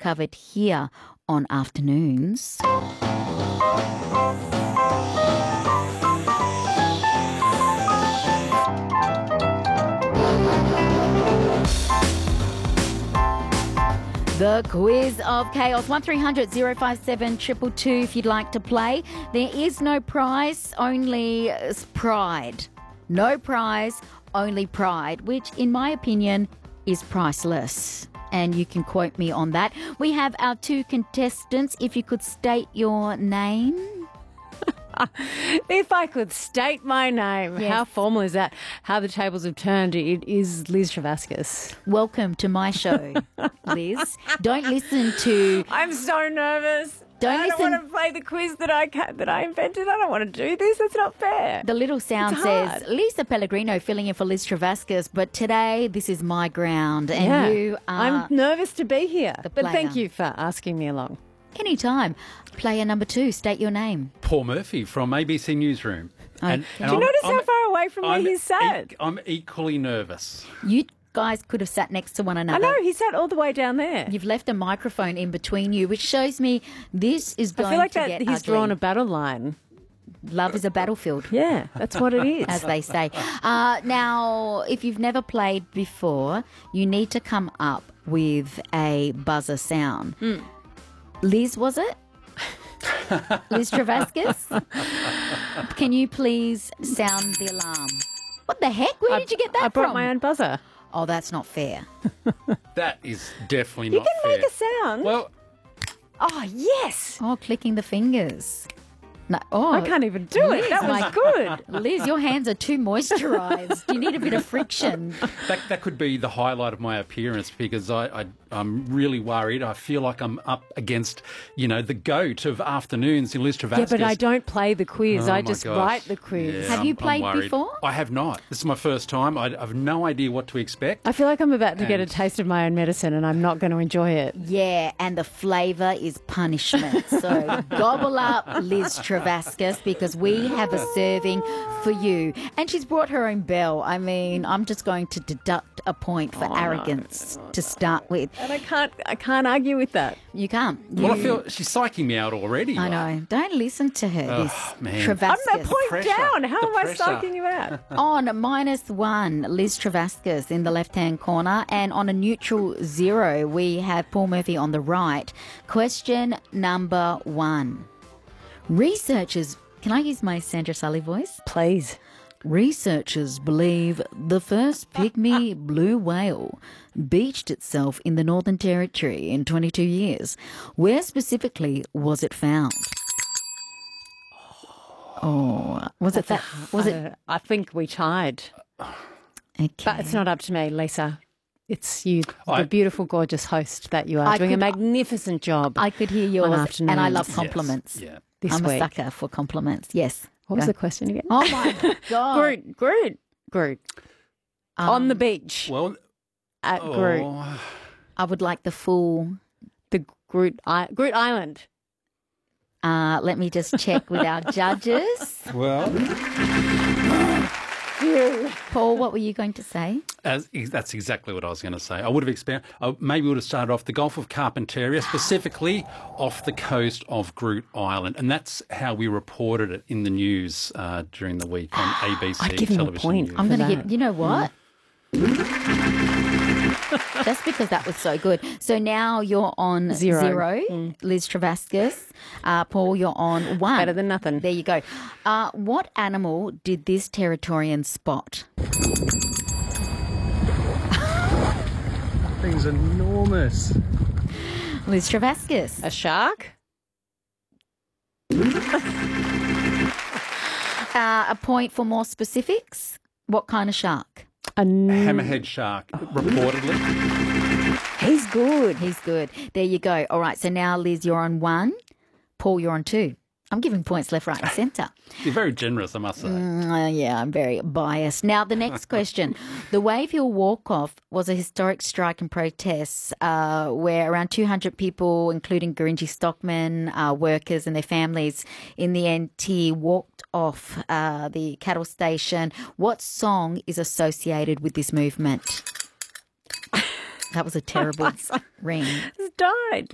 covered here on Afternoons. The quiz of chaos, 1300 057 222 if you'd like to play. There is no prize, only pride. No prize, only pride, which in my opinion is priceless. And you can quote me on that. We have our two contestants. If you could state your name. If I could state my name, Yes. How formal is that? How the tables have turned. It is Liz Travascus. Welcome to my show, Liz. Don't listen to... I'm so nervous. Don't I listen- don't want to play the quiz that I invented. I don't want to do this. That's not fair. The little sound It's says, hard. Lisa Pellegrino filling in for Liz Travascus, but today this is my ground and you are... I'm nervous to be here. But thank player. you for asking me along. Anytime. Player number 2, state your name. Paul Murphy from ABC Newsroom. Okay. Do you notice how far away from where he sat? I'm equally nervous. You guys could have sat next to one I another. know, he sat all the way down there. You've left a microphone in between you, which shows me this is going I feel like to that get he's ugly. drawn a battle line. Love is a battlefield. Yeah, that's what it is. As they say. Now, if you've never played before, you need to come up with a buzzer sound. Liz, was it? Liz Travascus? Can you please sound the alarm? What the heck? Where did you get that I brought from? my own buzzer. Oh, that's not fair. That is definitely You not can fair. make a sound. Well, Oh, yes. Oh, clicking the fingers. No, oh, I can't even do it. Liz, That was my- good. Liz, your hands are too moisturised. You need a bit of friction. that could be the highlight of my appearance because I'm really worried. I feel like I'm up against, the goat of afternoons in Liz Travascus. Yeah, but I don't play the quiz. Oh, I my just gosh. write the quiz. Yeah, Have you I'm played worried. before? I have not. This is my first time. I have no idea what to expect. I feel like I'm about to get a And- taste of my own medicine and I'm not going to enjoy it. Yeah, and the flavour is punishment. So gobble up, Liz Travascus, because we have a serving for you. And she's brought her own bell. I mean, I'm just going to deduct a point for arrogance to start with. And I can't argue with that. You can't. Well, I feel she's psyching me out already. I know. Don't listen to her, Oh, this man. I'm Travascus. that point pressure. down. How The am I pressure. stalking you out? On -1, Liz Travascus in the left-hand corner. And on a neutral 0, we have Paul Murphy on the right. Question number 1. Researchers... Can I use my Sandra Sully voice? Please. Researchers believe the first pygmy blue whale beached itself in the Northern Territory in 22 years. Where specifically was it found? Oh, was it that? Was it? I think we tied. Okay. But it's not up to me, Lisa. It's you, I- the beautiful, gorgeous host that you are, I doing a could- magnificent job. I could hear yours, afternoons. and I love Yes. compliments. Yeah. this I'm week. a sucker for compliments. Yes. What was Go. the question again? Oh my God. Groot. On the beach Well, at Groot. oh, I would like the full. The Groot Island. Let me just check with our judges. well, Paul, what were you going to say? that's exactly what I was going to say. I would have expanded. Maybe would have started off the Gulf of Carpentaria, specifically off the coast of Groot Island, and that's how we reported it in the news during the week on ABC I'd give him a television point. news. I'm going to that. give. You know what? Just because that was so good. So now you're on 0, Liz Travascus. Paul, you're on 1. Better than nothing. There you go. What animal did this Territorian spot? Thing's enormous. Liz Travascus. A shark? A point for more specifics. What kind of shark? Hammerhead shark, reportedly. He's good. He's good. There you go. All right. So now, Liz, you're on 1. Paul, you're on 2. I'm giving points left, right, and centre. You're very generous, I must say. Yeah, I'm very biased. Now, the next question. The Wave Hill Walk-Off was a historic strike and protest where around 200 people, including Gurindji stockmen, workers and their families in the NT walked off the cattle station. What song is associated with this movement? That was a terrible ring. He's died.